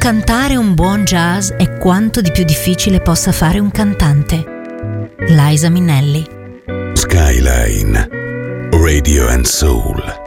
cantare un buon jazz è quanto di più difficile possa fare un cantante. Liza Minnelli. Skyline Radio and Soul.